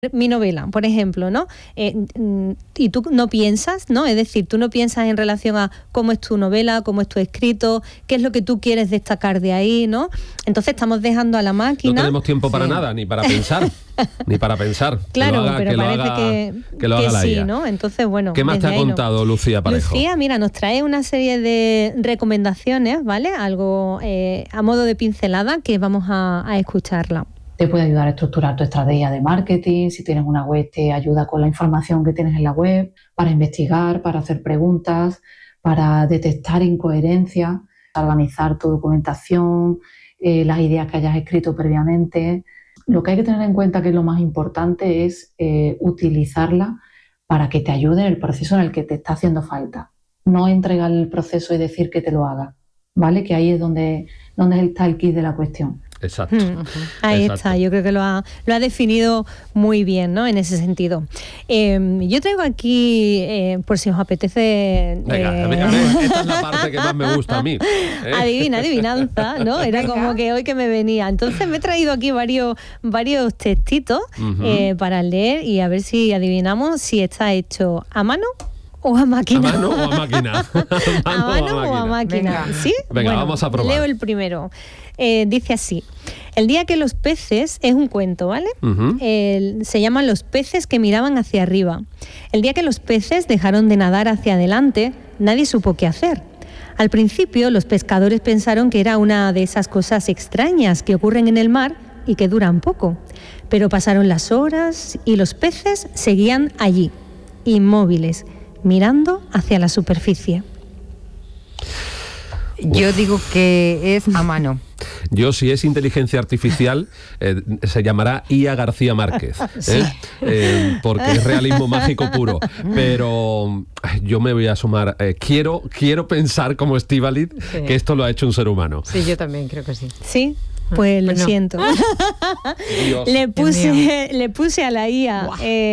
mi novela, por ejemplo, ¿no? Y tú no piensas, ¿no? Es decir, tú no piensas en relación a cómo es tu novela, cómo es tu escrito, qué es lo que tú quieres destacar de ahí, ¿no? Entonces estamos dejando a la máquina... No tenemos tiempo para nada, ni para pensar. Ni para pensar. Claro, pero parece que sí, IA. ¿no? Entonces, bueno... ¿Qué más te ha contado Lucía Parejo? Lucía, mira, nos trae una serie de recomendaciones, ¿vale? Algo a modo de pincelada que vamos a escucharla. Te puede ayudar a estructurar tu estrategia de marketing. Si tienes una web, te ayuda con la información que tienes en la web, para investigar, para hacer preguntas, para detectar incoherencias, organizar tu documentación, las ideas que hayas escrito previamente. Lo que hay que tener en cuenta, que es lo más importante, es utilizarla para que te ayude en el proceso en el que te está haciendo falta. No entregar el proceso y decir que te lo haga, ¿vale? Que ahí es donde está el quid de la cuestión. Exacto. Ahí está, yo creo que lo ha definido muy bien, ¿no? En ese sentido. Yo traigo aquí, por si os apetece... Venga, esta es la parte que más me gusta a mí. Adivinanza, ¿no? Era como que hoy que me venía. Entonces me he traído aquí varios textitos para leer y a ver si adivinamos si está hecho a mano o a máquina. ¿A mano o a máquina? ¿A mano o a máquina? ¿Sí? Venga, vamos a probar. Leo el primero. Dice así: el día que los peces, es un cuento, ¿vale? Se llaman Los peces que miraban hacia arriba. El día que los peces dejaron de nadar hacia adelante, nadie supo qué hacer. Al principio, los pescadores pensaron que era una de esas cosas extrañas que ocurren en el mar y que duran poco. Pero pasaron las horas y los peces seguían allí, inmóviles, mirando hacia la superficie. Yo digo que es a mano. Yo, si es inteligencia artificial, se llamará IA García Márquez, porque es realismo mágico puro. Pero yo me voy a sumar. Quiero pensar como Estíbaliz que esto lo ha hecho un ser humano. Sí, yo también creo que sí. ¿Sí? Pues lo siento. Le puse a la IA,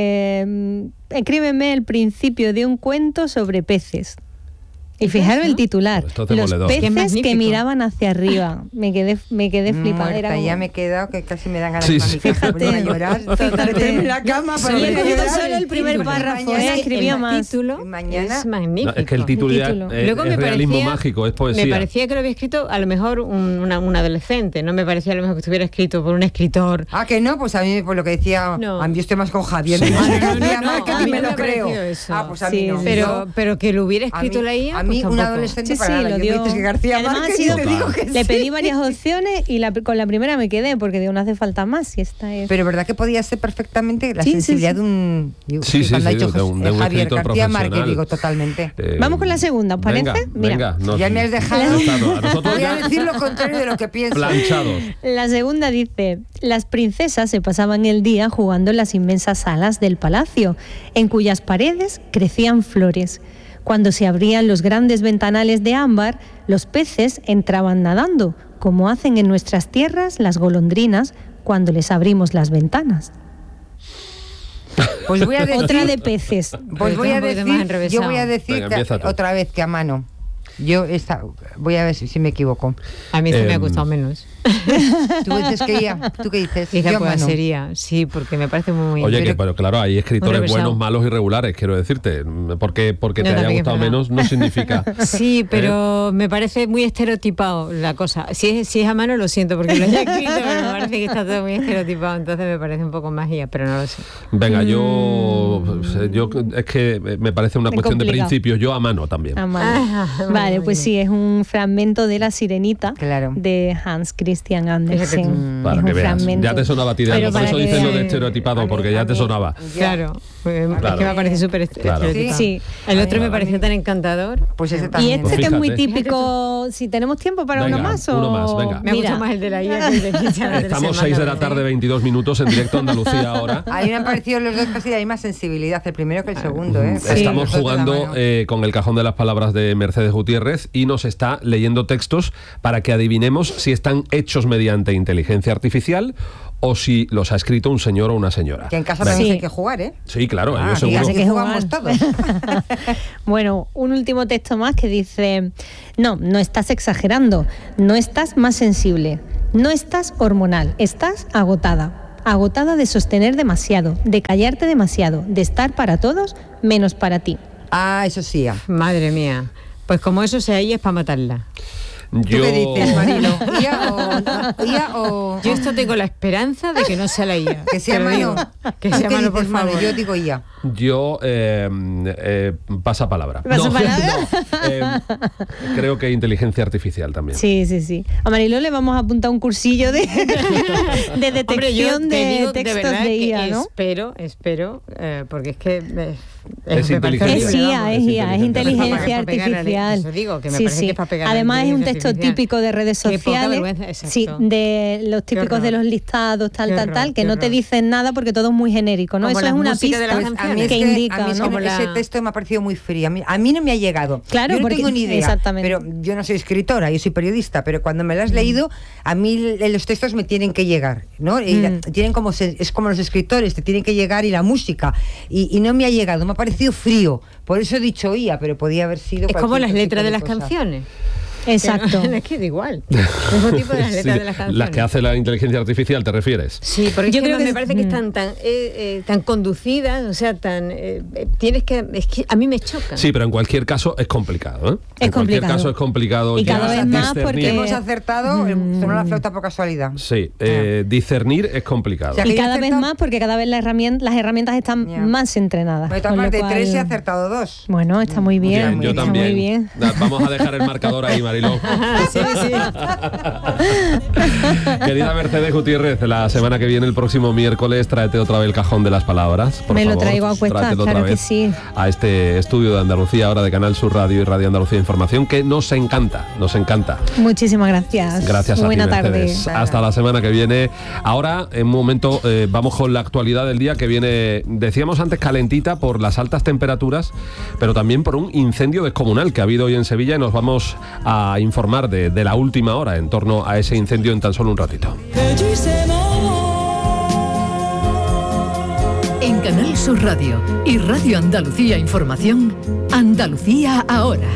escríbeme el principio de un cuento sobre peces. Y fijaros el titular, los peces que miraban hacia arriba. Me quedé flipadera. Ya me he quedado que casi me dan ganas de fíjate, a llorar. En la cama para solo el primer párrafo, escribía más. Mañana es magnífico. No, es que el título ya es realismo mágico, es poesía. Me parecía que lo había escrito a lo mejor un adolescente, no me parecía a lo mejor que estuviera escrito por un escritor. Ah, que no, pues a mí por lo que decía, a mí yo estoy más con Javier. A mí me lo creo. Ah, pues a mí no. Pero que lo hubiera escrito la IA. A mí un adolescente para nada, lo dices que García Márquez, le pedí varias opciones y con la primera me quedé porque digo, no hace falta más. Y esta es... Pero verdad que podía ser perfectamente la sensibilidad de un... cuando ha dicho de un Javier García Márquez, digo, totalmente. Vamos con la segunda, ¿os parece? Venga, ya me has dejado. A nosotros voy a decir lo contrario de lo que pienso. Planchados. La segunda dice: las princesas se pasaban el día jugando en las inmensas salas del palacio, en cuyas paredes crecían flores. Cuando se abrían los grandes ventanales de ámbar, los peces entraban nadando, como hacen en nuestras tierras las golondrinas cuando les abrimos las ventanas. Pues voy a decir, otra de peces. Pues voy a decir otra vez que a mano. Voy a ver si me equivoco. A mí se me ha gustado menos. ¿Tú dices que ya? ¿Tú qué dices? Yo pues sería, sí, porque me parece muy... Oye, pero claro, hay escritores buenos, malos y regulares, quiero decirte. Porque te haya gustado menos no significa... Sí, pero me parece muy estereotipado la cosa. Si es a mano, lo siento, porque lo he escrito, pero me parece que está todo muy estereotipado, entonces me parece un poco más guía, pero no lo sé. Venga, yo es que me parece una cuestión de principios. Yo a mano también. A mano. Vale, pues sí, es un fragmento de La Sirenita, de Hans Christian Andersen. Para que veas, ya te sonaba a ti, por eso dices lo de estereotipado, porque ya te sonaba. Claro, es que me parece súper estereotipado. Sí. El otro me pareció tan encantador. Pues ese también. Y este que es muy típico, si tenemos tiempo para uno más. Uno más, venga. Me gusta más el de la IA que el de Estamos 6 de la tarde, 22 minutos en directo Andalucía ahora. A mí me han parecido los dos casi de la misma sensibilidad, el primero que el segundo. Estamos jugando con el cajón de las palabras de Mercedes Gutiérrez y nos está leyendo textos para que adivinemos si están hechos mediante inteligencia artificial o si los ha escrito un señor o una señora. Que en casa también hay que jugar, ¿eh? Sí, claro, yo seguro. Que jugamos todos. Bueno, un último texto más que dice: no estás exagerando, no estás más sensible, no estás hormonal, estás agotada. agotada de sostener demasiado, de callarte demasiado, de estar para todos menos para ti. Ah, eso sí. Madre mía. Pues como eso sea ella es para matarla. ¿Tú qué dices, Marilo? ¿IA o...? Yo esto tengo la esperanza de que no sea la IA. Que sea Mano. Que sea Mano, por favor. Yo digo IA. Yo pasa palabra. Creo que inteligencia artificial también. Sí. A Mariló le vamos a apuntar un cursillo de detección de textos de IA, ¿no? Espero, porque es que... Es inteligencia. Es inteligencia artificial. Eso digo, que me parece que es para pegar. Además es un texto típico de redes sociales. Sí, de los típicos de los listados, tal, que no te dicen nada porque todo es muy genérico, ¿no? Eso es una pista que indica, ¿no? Ese texto me ha parecido muy frío. A mí no me ha llegado. Claro, yo no porque, tengo ni idea. Exactamente. Pero yo no soy escritora, yo soy periodista, pero cuando me lo has leído, a mí los textos me tienen que llegar, ¿no? Tienen es como los escritores, te tienen que llegar, y la música. Y no me ha llegado, me ha parecido frío. Por eso he dicho IA, pero podía haber sido... Es como las letras de las canciones. Exacto. Es que da igual. Mismo tipo de las letras de las canciones. Las que hace la inteligencia artificial, ¿te refieres? Sí, porque yo creo que me parece que están tan conducidas, o sea, tienes que... Es que a mí me choca. Sí, pero en cualquier caso es complicado, ¿eh? En cualquier caso es complicado. Y cada vez más porque... Hemos acertado, sonó la flauta por casualidad. Sí, discernir es complicado. O sea, y cada vez más porque cada vez las herramientas están más entrenadas. De todas maneras, de 3 he acertado 2. Bueno, está muy bien. Yo también. Muy bien. Vamos a dejar el marcador ahí, Mariló. Sí. Querida Mercedes Gutiérrez, la semana que viene, el próximo miércoles, tráete otra vez el cajón de las palabras. Por favor, lo traigo a cuesta, claro que sí. A este estudio de Andalucía, ahora de Canal Sur Radio y Radio Andalucía Información, que nos encanta. Muchísimas gracias. Gracias a Buena ti, Mercedes. tarde. Hasta la semana que viene. Ahora, en un momento, vamos con la actualidad del día, que viene, decíamos antes, calentita por las altas temperaturas, pero también por un incendio descomunal que ha habido hoy en Sevilla, y nos vamos a informar de la última hora en torno a ese incendio en tan solo un ratito. En Canal Sur Radio y Radio Andalucía Información, Andalucía ahora.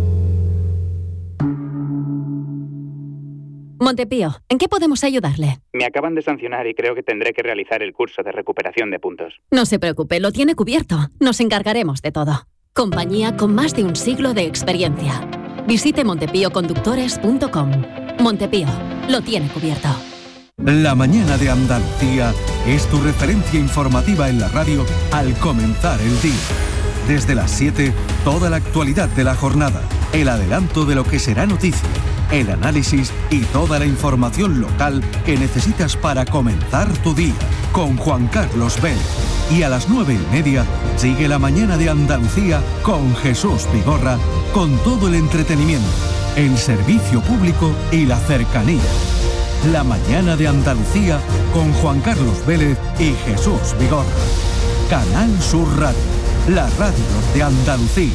Montepío, ¿en qué podemos ayudarle? Me acaban de sancionar y creo que tendré que realizar el curso de recuperación de puntos. No se preocupe, lo tiene cubierto. Nos encargaremos de todo. Compañía con más de un siglo de experiencia. Visite montepíoconductores.com. Montepío, lo tiene cubierto. La mañana de Andalucía es tu referencia informativa en la radio al comenzar el día. Desde las 7, toda la actualidad de la jornada, el adelanto de lo que será noticia, el análisis y toda la información local que necesitas para comenzar tu día, con Juan Carlos Vélez. Y a las 9:30 sigue la mañana de Andalucía con Jesús Vigorra, con todo el entretenimiento, el servicio público y la cercanía. La mañana de Andalucía con Juan Carlos Vélez y Jesús Vigorra. Canal Sur Radio, la radio de Andalucía.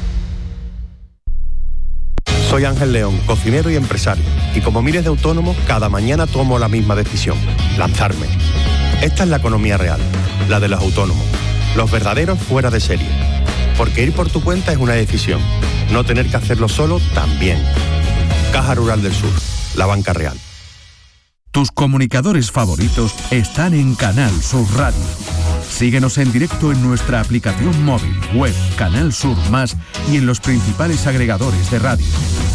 Soy Ángel León, cocinero y empresario, y como miles de autónomos, cada mañana tomo la misma decisión: lanzarme. Esta es la economía real, la de los autónomos, los verdaderos fuera de serie. Porque ir por tu cuenta es una decisión, no tener que hacerlo solo también. Caja Rural del Sur, la banca real. Tus comunicadores favoritos están en Canal Sur Radio. Síguenos en directo en nuestra aplicación móvil, web, Canal Sur Más y en los principales agregadores de radio.